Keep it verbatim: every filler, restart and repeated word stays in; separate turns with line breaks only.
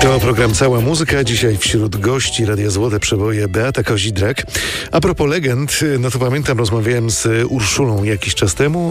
To program Cała Muzyka. Dzisiaj wśród gości Radia Złote Przeboje Beata Kozidrak. A propos legend, no to pamiętam, rozmawiałem z Urszulą jakiś czas temu